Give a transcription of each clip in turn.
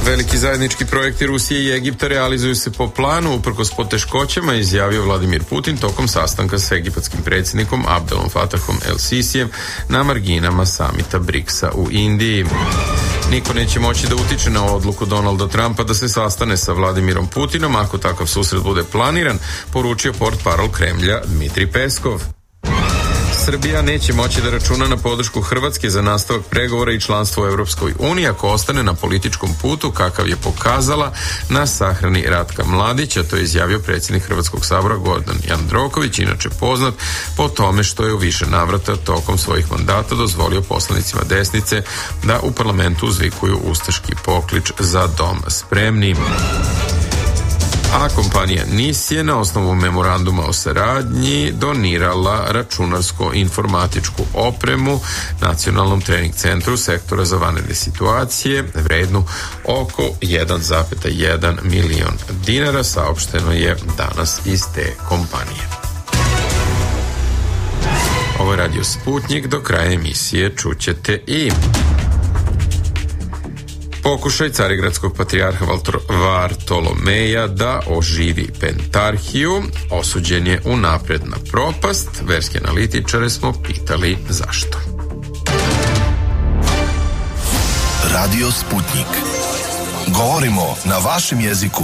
Veliki zajednički projekti Rusije i Egipta realizuju se po planu uprkos poteškoćama, izjavio Vladimir Putin tokom sastanka sa egipatskim predsjednikom Abdelom Fatahom el-Sisijem na marginama samita BRICS-a u Indiji. Niko neće moći da utiče na odluku Donalda Trumpa da se sastane sa Vladimirom Putinom ako takav susret bude planiran, poručio portparol Kremlja Dmitrij Peskov. Srbija neće moći da računa na podršku Hrvatske za nastavak pregovora i članstvo u Europskoj uniji ako ostane na političkom putu kakav je pokazala na sahrani Ratka Mladića, to je izjavio predsjednik Hrvatskog sabora Gordan Jandroković, inače poznat po tome što je u više navrata tokom svojih mandata dozvolio poslanicima desnice da u parlamentu uzvikuju ustaški poklič za dom spremni. A kompanija NIS je na osnovu memoranduma o saradnji donirala računarsko-informatičku opremu Nacionalnom trening centru sektora za vanredne situacije vrednu oko 1,1 milion dinara, saopšteno je danas iz te kompanije. Ovo je Radio Sputnik, do kraja emisije čućete i pokušaj carigradskog patrijarha Vartolomeja da oživi pentarhiju osuđen je unapred na propast. Verske analitičare smo pitali zašto. Radio Sputnik. Govorimo na vašem jeziku.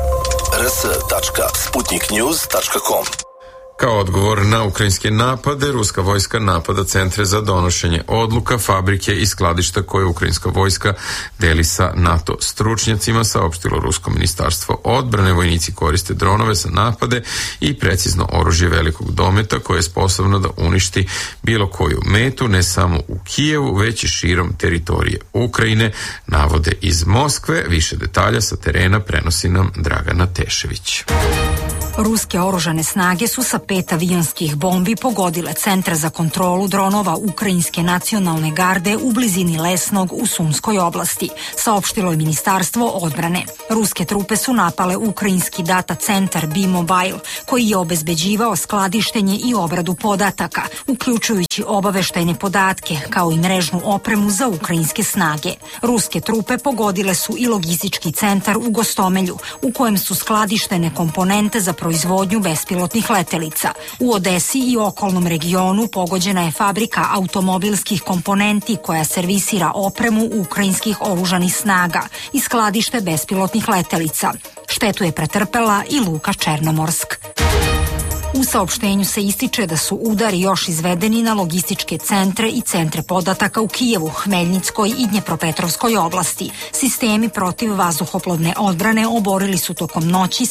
rs.sputniknews.com. Kao odgovor na ukrajinske napade, ruska vojska napada centre za donošenje odluka, fabrike i skladišta koje ukrajinska vojska deli sa NATO stručnjacima, saopštilo rusko ministarstvo odbrane. Vojnici koriste dronove za napade i precizno oružje velikog dometa koje je sposobno da uništi bilo koju metu, ne samo u Kijevu, već i širom teritorije Ukrajine, navode iz Moskve. Više detalja sa terena prenosi nam Dragana Tešević. Ruske oružane snage su sa 5 avionskih bombi pogodile centar za kontrolu dronova Ukrajinske nacionalne garde u blizini Lesnog u Sumskoj oblasti, saopštilo je Ministarstvo odbrane. Ruske trupe su napale ukrajinski data centar B-Mobile, koji je obezbeđivao skladištenje i obradu podataka, uključujući obaveštajne podatke, kao i mrežnu opremu za ukrajinske snage. Ruske trupe pogodile su i logistički centar u Gostomelju, u kojem su skladištene komponente za proizvodnju bespilotnih letelica. U Odesi i okolnom regionu pogođena je fabrika automobilskih komponenti koja servisira opremu ukrajinskih oružanih snaga i skladište bespilotnih letelica. Štetu je pretrpela i luka Černomorsk. U saopštenju se ističe da su udari još izvedeni na logističke centre i centre podataka u Kijevu, Hmeljnickoj i Dnjepropetrovskoj oblasti. Sistemi protiv vazduhoplovne odbrane oborili su tokom noći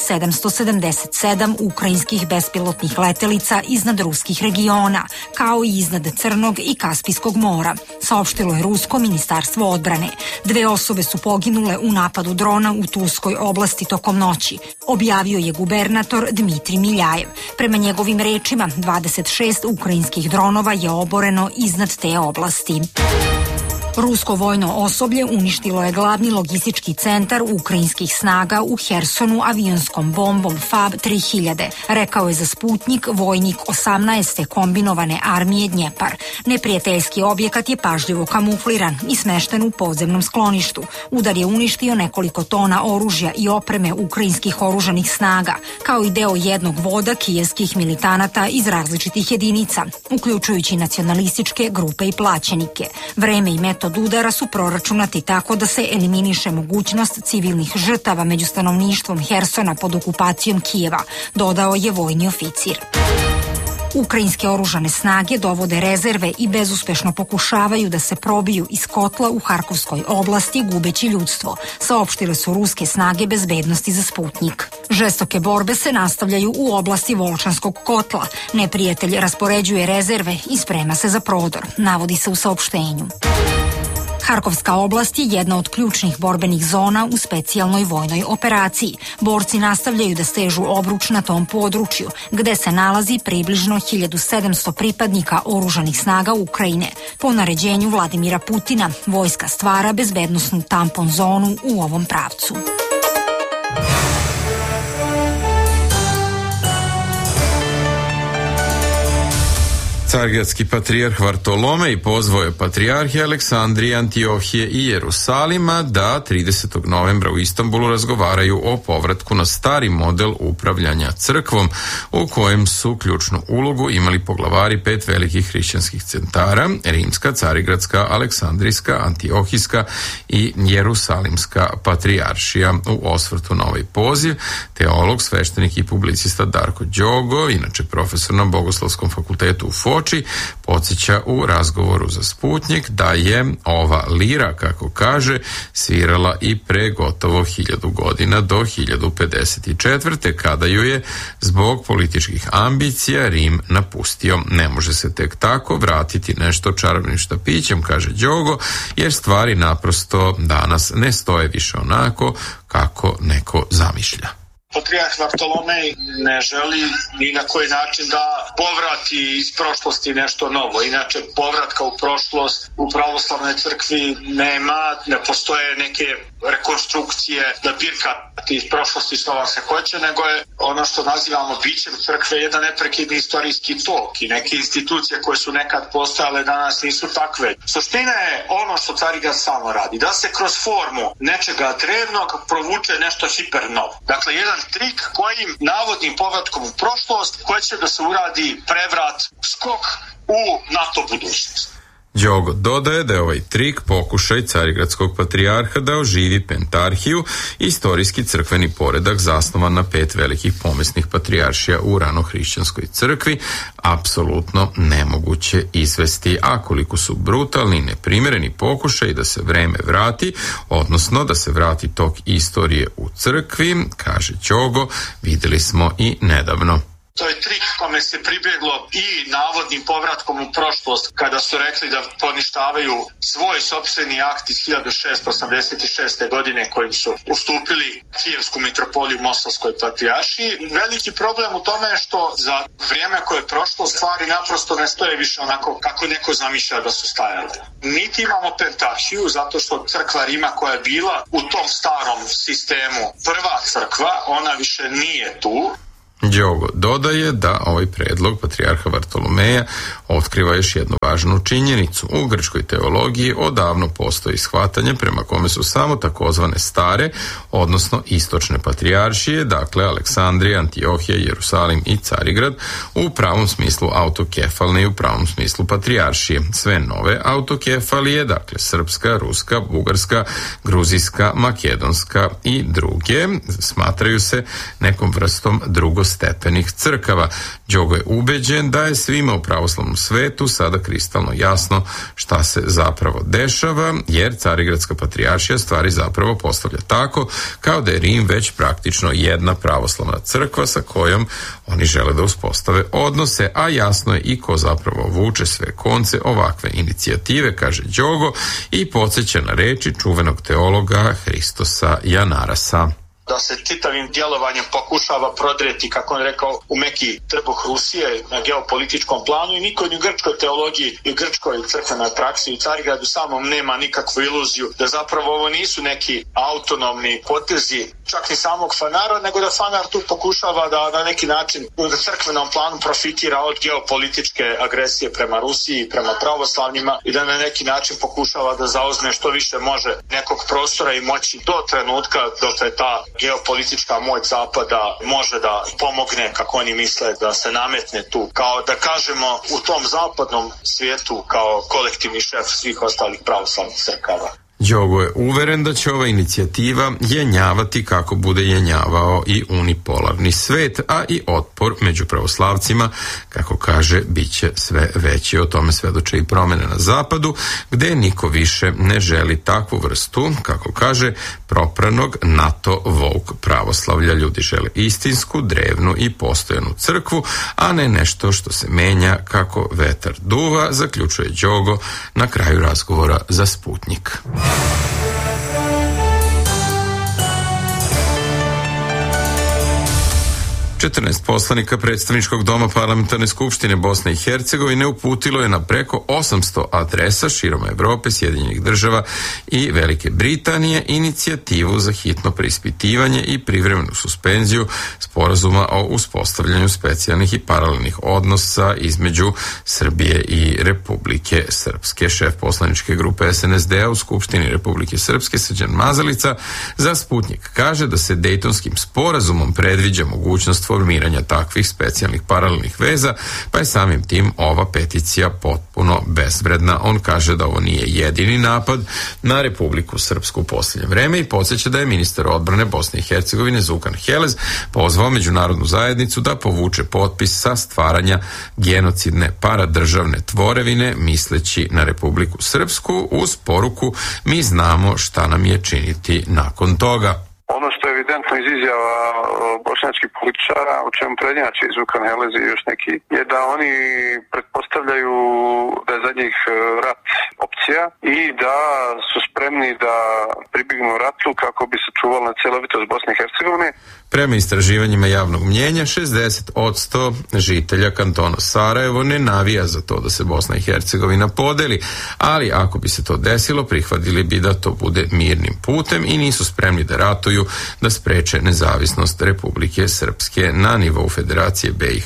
777 ukrajinskih bespilotnih letelica iznad ruskih regiona, kao i iznad Crnog i Kaspijskog mora, saopštilo je rusko ministarstvo odbrane. 2 osobe su poginule u napadu drona u Tulskoj oblasti tokom noći, objavio je gubernator Dmitrij Miljajev. Prema njegovim rečima, 26 ukrajinskih dronova je oboreno iznad te oblasti. Rusko vojno osoblje uništilo je glavni logistički centar ukrajinskih snaga u Hersonu avionskom bombom FAB-3000, rekao je za Sputnik vojnik 18. kombinovane armije Dnjepar. Neprijateljski objekat je pažljivo kamufliran i smešten u podzemnom skloništu. Udar je uništio nekoliko tona oružja i opreme ukrajinskih oružanih snaga, kao i deo jednog voda kijevskih militanata iz različitih jedinica, uključujući nacionalističke grupe i plaćenike. Vreme i metod udara su proračunati tako da se eliminiše mogućnost civilnih žrtava među stanovništvom Hersona pod okupacijom Kijeva, dodao je vojni oficir. Ukrajinske oružane snage dovode rezerve i bezuspešno pokušavaju da se probiju iz kotla u Harkovskoj oblasti gubeći ljudstvo, saopštile su ruske snage bezbednosti za Sputnik. Žestoke borbe se nastavljaju u oblasti Volčanskog kotla. Neprijatelj raspoređuje rezerve i sprema se za prodor, navodi se u saopštenju. Harkovska oblast je jedna od ključnih borbenih zona u specijalnoj vojnoj operaciji. Borci nastavljaju da stežu obruč na tom području, gde se nalazi približno 1700 pripadnika oružanih snaga Ukrajine. Po naređenju Vladimira Putina, vojska stvara bezbednosnu tampon zonu u ovom pravcu. Carigradski patrijarh Vartolomej pozvao je patrijarhe Aleksandrije, Antiohije i Jerusalima da 30. novembra u Istanbulu razgovaraju o povratku na stari model upravljanja crkvom u kojem su ključnu ulogu imali poglavari 5 velikih hrišćanskih centara: Rimska, Carigradska, Aleksandrijska, Antiohijska i Jerusalimska patrijaršija. U osvrtu na ovaj poziv teolog, sveštenik i publicista Darko Đogo, inače profesor na Bogoslovskom fakultetu u Foči, podsjeća u razgovoru za Sputnjik da je ova lira, kako kaže, svirala i pre gotovo 1000 godina do 1054. kada ju je zbog političkih ambicija Rim napustio. Ne može se tek tako vratiti nešto čarobnim štapićem, kaže Đogo, jer stvari naprosto danas ne stoje više onako kako neko zamišlja. Patrijarh Vartolomej ne želi ni na koji način da povrati iz prošlosti nešto novo. Inače, povratka u prošlost u pravoslavnoj crkvi nema, ne postoje neke rekonstrukcije da birkati iz prošlosti što vam se hoće, nego je ono što nazivamo bićem crkve jedan neprekidni istorijski tok i neke institucije koje su nekad postojale danas nisu takve. Suština je ono što Carigrad samo radi, da se kroz formu nečega drevnog provuče nešto hiper novo. Dakle, jedan trik kojim navodnim povratkom u prošlost hoće da se uradi prevrat, skok u NATO budućnost. Đogo dodaje da je ovaj trik pokušaj carigradskog patrijarha da oživi pentarhiju, istorijski crkveni poredak zasnovan na 5 velikih pomesnih patrijaršija u ranohrišćanskoj crkvi, apsolutno nemoguće izvesti, a koliko su brutalni i neprimereni pokušaj da se vreme vrati, odnosno da se vrati tok istorije u crkvi, kaže Đogo, vidjeli smo i nedavno. To je trik kome se pribjeglo i navodnim povratkom u prošlost kada su rekli da poništavaju svoj sopstveni akt iz 1686. godine kojim su ustupili Kijevsku mitropoliju Moslavskoj patrijaršiji. Veliki problem u tome je što za vrijeme koje je prošlo stvari naprosto ne stoje više onako kako neko zamišlja da su stajale. Niti imamo pentarhiju zato što crkva Rima koja je bila u tom starom sistemu prva crkva, ona više nije tu. Đogo dodaje da ovaj predlog patrijarha Vartolomeja otkriva još jednu važnu činjenicu. U grčkoj teologiji odavno postoji shvatanje prema kome su samo takozvane stare, odnosno istočne patrijaršije, dakle Aleksandrija, Antiohija, Jerusalim i Carigrad, u pravom smislu autokefalne i u pravom smislu patrijaršije. Sve nove autokefalije, dakle srpska, ruska, bugarska, gruzijska, makedonska i druge, smatraju se nekom vrstom drugostepenih crkava. Đogo je ubeđen da je svima u pravoslavnom svetu sada kristalno jasno šta se zapravo dešava, jer Carigradska patrijaršija stvari zapravo postavlja tako kao da je Rim već praktično jedna pravoslavna crkva sa kojom oni žele da uspostave odnose, a jasno je i ko zapravo vuče sve konce ovakve inicijative, kaže Đogo, i podsjeća na reči čuvenog teologa Hristosa Janarasa. Da se čitavim djelovanjem pokušava prodreti, kako on rekao, u meki trbuh Rusije na geopolitičkom planu i niko ni u grčkoj teologiji i u grčkoj crkvenoj praksi i u Carigradu samom nema nikakvu iluziju da zapravo ovo nisu neki autonomni potezi čak ni samog Fanara, nego da Fanar tu pokušava da na neki način u crkvenom planu profitira od geopolitičke agresije prema Rusiji, prema pravoslavnima i da na neki način pokušava da zauzme što više može nekog prostora i moći do trenutka dok je ta geopolitička moć Zapada može da pomogne, kako oni misle, da se nametne tu, kao da kažemo u tom zapadnom svijetu kao kolektivni šef svih ostalih pravoslavnih crkava. Đogo je uveren da će ova inicijativa jenjavati kako bude jenjavao i unipolarni svet, a i otpor među pravoslavcima, kako kaže, bit će sve veći. O tome svedoče i promjene na zapadu, gde niko više ne želi takvu vrstu, kako kaže, propranog NATO woke pravoslavlja. Ljudi žele istinsku, drevnu i postojanu crkvu, a ne nešto što se menja kako vetar duva, zaključuje Đogo na kraju razgovora za Sputnjik. 14 poslanika predstavničkog doma Parlamentarne skupštine Bosne i Hercegovine uputilo je na preko 800 adresa širom Evrope, Sjedinjenih država i Velike Britanije inicijativu za hitno preispitivanje i privremenu suspenziju sporazuma o uspostavljanju specijalnih i paralelnih odnosa između Srbije i Republike Srpske. Šef poslaničke grupe SNSD-a u Skupštini Republike Srpske, Srđan Mazalica, za Sputnjik kaže da se Dejtonskim sporazumom predviđa mogućnost formiranja takvih specijalnih paralelnih veza, pa je samim tim ova peticija potpuno bezvredna. On kaže da ovo nije jedini napad na Republiku Srpsku u posljednje vreme i podsjeća da je ministar odbrane Bosne i Hercegovine Zukan Helez pozvao međunarodnu zajednicu da povuče potpis sa stvaranja genocidne paradržavne tvorevine misleći na Republiku Srpsku uz poruku mi znamo šta nam je činiti nakon toga. Ono što je evidentno iz izjava bošnjačkih političara, o čemu prednjači Zukan Helez i još neki, je da oni pretpostavljaju da je za njih rat opcija i da su spremni da pribignu ratu kako bi sačuvali cjelovitost Bosne i Hercegovine. Prema istraživanjima javnog mnjenja, 60% žitelja kantona Sarajevo ne navija za to da se Bosna i Hercegovina podeli, ali ako bi se to desilo, prihvatili bi da to bude mirnim putem i nisu spremni da ratuju da spreče nezavisnost Republike Srpske na nivou Federacije BiH.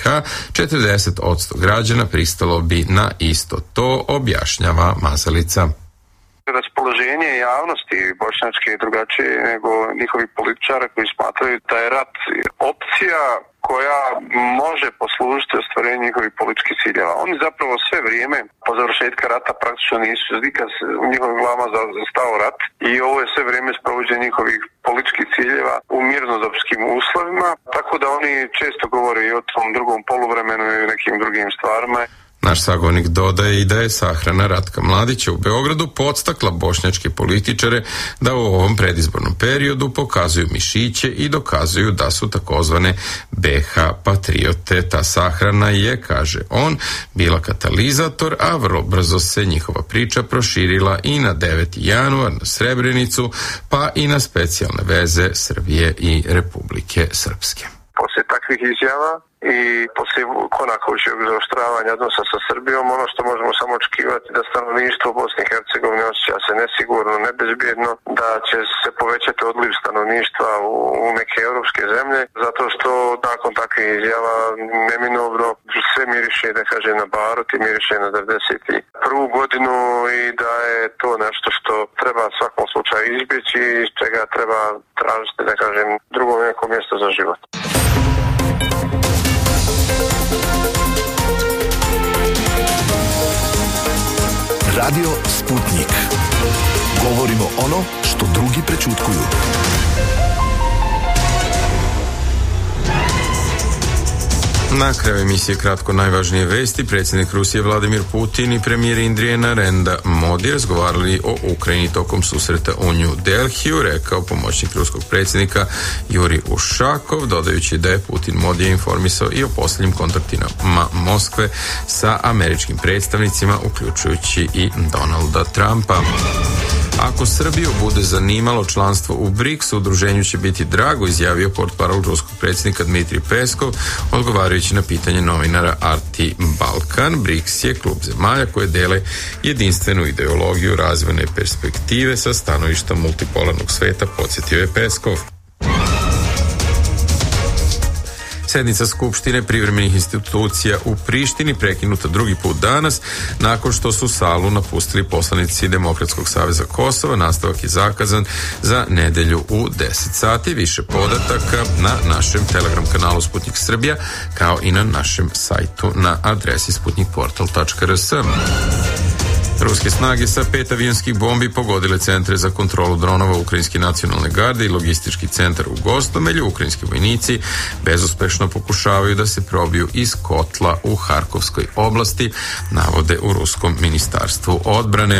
40% građana pristalo bi na isto to, objašnjava Mazalica. Raspoloženje javnosti bošnjačke je drugačije nego njihovi političara koji smatraju da je rat opcija koja može poslužiti ostvarenju njihovih političkih ciljeva. Oni zapravo sve vrijeme po završetka rata praktično nisu nikad u njihovim glavama zastao rat i ovo je sve vrijeme sprovođenje njihovih političkih ciljeva u mirnodopskim uslovima, tako da oni često govore i o tom drugom poluvremenu i nekim drugim stvarima. Naš sagovornik dodaje i da je sahrana Ratka Mladića u Beogradu podstakla bošnjačke političare da u ovom predizbornom periodu pokazuju mišiće i dokazuju da su takozvane BH patriote. Ta sahrana je, kaže on, bila katalizator, a vrlo brzo se njihova priča proširila i na 9. januar, na Srebrenicu, pa i na specijalne veze Srbije i Republike Srpske. Poslije takvih izjava i poslije konakovićeg zaoštravanja odnosa sa Srbijom, ono što možemo samo očekivati da stanovništvo Bosne i Hercegovine osjeća se nesigurno, nebezbjedno, da će se povećati odliv stanovništva u neke europske zemlje, zato što nakon takvih izjava neminovno sve miriše, da kažem, na Barut i miriše na 91. godinu i da je to nešto što treba u svakom slučaju izbjeći i iz čega treba tražiti, da kažem, drugo neko mjesto za život. Radio Sputnik. Govorimo ono što drugi prečutkuju. Na kraju emisije kratko najvažnije vesti. Predsjednik Rusije Vladimir Putin i premijer Indije Narendra Modi razgovarali o Ukrajini tokom susreta u New Delhiju, rekao pomoćnik ruskog predsjednika Juri Ušakov, dodajući da je Putin Modija informisao i o posljednjim kontaktima Moskve sa američkim predstavnicima, uključujući i Donalda Trumpa. Ako Srbiju bude zanimalo članstvo u BRICS-u, udruženju će biti drago, izjavio portparol ruskog predsjednika Dmitrij Peskov, odgovarajući na pitanje novinara RT Balkan. BRICS je klub zemalja koje dele jedinstvenu ideologiju razvojne perspektive sa stanovišta multipolarnog sveta, podsjetio je Peskov. Sednica Skupštine privremenih institucija u Prištini prekinuta drugi put danas nakon što su salu napustili poslanici Demokratskog saveza Kosova. Nastavak je zakazan za nedelju u 10 sati. Više podataka na našem Telegram kanalu Sputnik Srbija, kao i na našem sajtu na adresi sputnikportal.rs. Ruske snage sa 5 avionskih bombi pogodile centre za kontrolu dronova Ukrajinske nacionalne garde i logistički centar u Gostomelju. Ukrajinski vojnici bezuspešno pokušavaju da se probiju iz kotla u Harkovskoj oblasti, navode u Ruskom ministarstvu odbrane.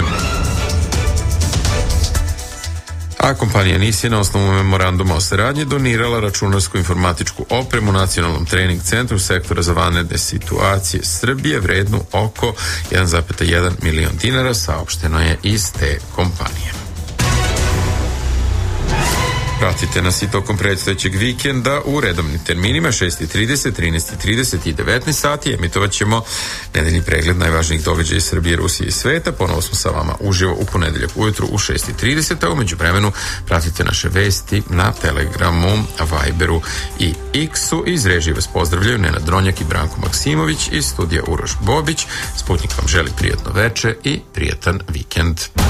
A kompanija NIS je na osnovu memoranduma o saradnji donirala računarsku informatičku opremu Nacionalnom trening centru sektora za vanredne situacije Srbije vrednu oko 1,1 milion dinara, saopšteno je iz te kompanije. Pratite nas i tokom predstojećeg vikenda u redovnim terminima 6:30, 13:30 i 19 sati. Emitovat ćemo nedeljni pregled najvažnijih događaja iz Srbije, Rusije i sveta. Ponovo smo sa vama uživo u ponedeljak ujutru u 6:30, a umeđu vremenu pratite naše vesti na Telegramu, Viberu i X-u. Iz režije vas pozdravljaju Nenad Dronjak i Branko Maksimović, iz studija Uroš Bobić. Sputnik vam želi prijatno veče i prijatan vikend.